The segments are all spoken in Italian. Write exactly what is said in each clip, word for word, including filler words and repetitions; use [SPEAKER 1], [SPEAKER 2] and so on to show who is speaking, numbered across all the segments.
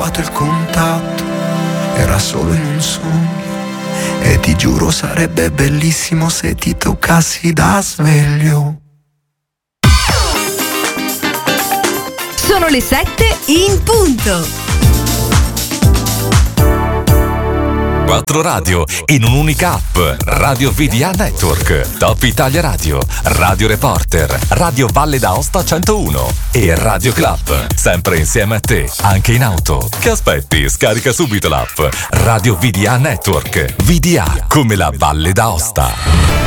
[SPEAKER 1] rubato il contatto, era solo in un sogno. E ti giuro sarebbe bellissimo se ti toccassi da sveglio.
[SPEAKER 2] Sono le sette in punto.
[SPEAKER 3] Quattro radio in un'unica app. Radio V D A Network, Top Italia Radio, Radio Reporter, Radio Valle d'Aosta centouno e Radio Club. Sempre insieme a te, anche in auto. Che aspetti? Scarica subito l'app Radio V D A Network. V D A come la Valle d'Aosta.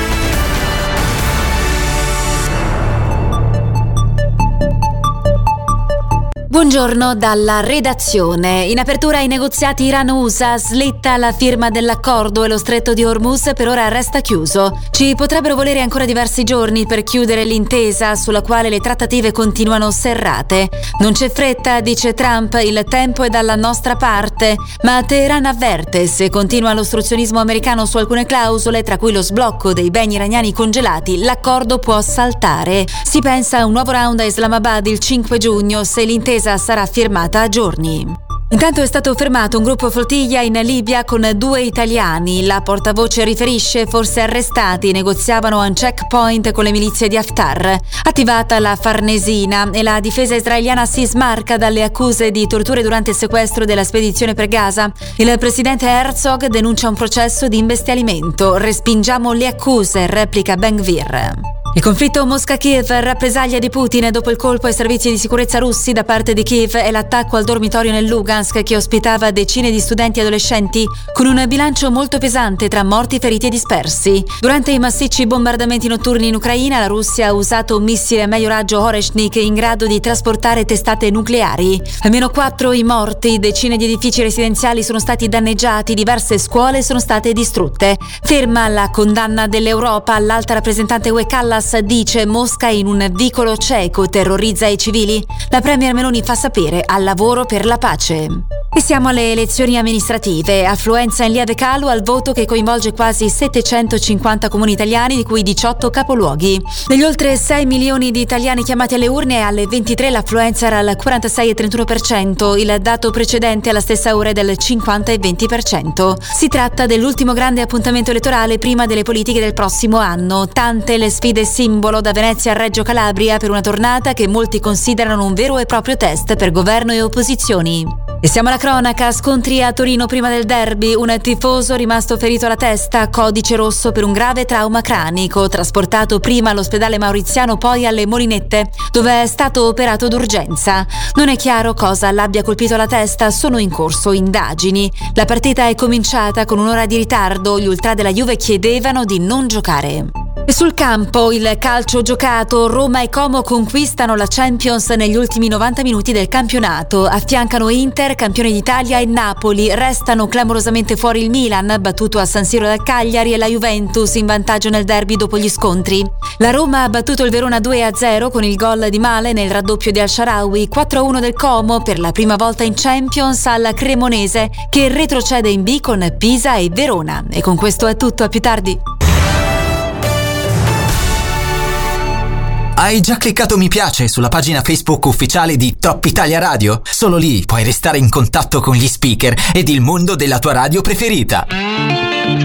[SPEAKER 4] Buongiorno dalla redazione. In apertura ai negoziati Iran-U S A, slitta la firma dell'accordo e lo stretto di Hormuz per ora resta chiuso. Ci potrebbero volere ancora diversi giorni per chiudere l'intesa sulla quale le trattative continuano serrate. Non c'è fretta, dice Trump, il tempo è dalla nostra parte, ma Teheran avverte: se continua l'ostruzionismo americano su alcune clausole, tra cui lo sblocco dei beni iraniani congelati, l'accordo può saltare. Si pensa a un nuovo round a Islamabad il cinque giugno se l'intesa sarà firmata a giorni. Intanto è stato fermato un gruppo flottiglia in Libia con due italiani. La portavoce riferisce: forse arrestati, negoziavano a un checkpoint con le milizie di Haftar. Attivata la Farnesina e la difesa israeliana si smarca dalle accuse di torture durante il sequestro della spedizione per Gaza. Il presidente Herzog denuncia un processo di imbestialimento. Respingiamo le accuse, replica Ben Gvir. Il conflitto Mosca-Kiev, rappresaglia di Putin dopo il colpo ai servizi di sicurezza russi da parte di Kiev e l'attacco al dormitorio nel Lugansk che ospitava decine di studenti e adolescenti, con un bilancio molto pesante tra morti, feriti e dispersi. Durante i massicci bombardamenti notturni in Ucraina, la Russia ha usato un missile a medio raggio Oreshnik in grado di trasportare testate nucleari. Almeno quattro i morti, decine di edifici residenziali sono stati danneggiati, diverse scuole sono state distrutte. Ferma la condanna dell'Europa, l'alta rappresentante U E Callas dice: Mosca in un vicolo cieco terrorizza i civili. La premier Meloni fa sapere: al lavoro per la pace. E siamo alle elezioni amministrative. Affluenza in lieve calo al voto che coinvolge quasi settecentocinquanta comuni italiani, di cui diciotto capoluoghi. Negli oltre sei milioni di italiani chiamati alle urne, alle ventitré l'affluenza era al quarantasei virgola trentuno per cento. Il dato precedente alla stessa ora è del cinquanta virgola venti per cento. Si tratta dell'ultimo grande appuntamento elettorale prima delle politiche del prossimo anno. Tante le sfide simbolo, da Venezia a Reggio Calabria, per una tornata che molti considerano un vero e proprio test per governo e opposizioni. E siamo alla cronaca. Scontri a Torino prima del derby. Un tifoso rimasto ferito alla testa, codice rosso per un grave trauma cranico, trasportato prima all'ospedale Mauriziano, poi alle Molinette, dove è stato operato d'urgenza. Non è chiaro cosa l'abbia colpito alla testa, sono in corso indagini. La partita è cominciata con un'ora di ritardo, gli ultra della Juve chiedevano di non giocare. E sul campo il calcio giocato, Roma e Como conquistano la Champions negli ultimi novanta minuti del campionato, affiancano Inter, campione d'Italia, e Napoli. Restano clamorosamente fuori il Milan, battuto a San Siro dal Cagliari, e la Juventus in vantaggio nel derby dopo gli scontri. La Roma ha battuto il Verona due a zero con il gol di Male nel raddoppio di Al-Shaarawy. quattro a uno del Como per la prima volta in Champions alla Cremonese, che retrocede in B con Pisa e Verona. E con questo è tutto, a più tardi.
[SPEAKER 5] Hai già cliccato mi piace sulla pagina Facebook ufficiale di Top Italia Radio? Solo lì puoi restare in contatto con gli speaker ed il mondo della tua radio preferita.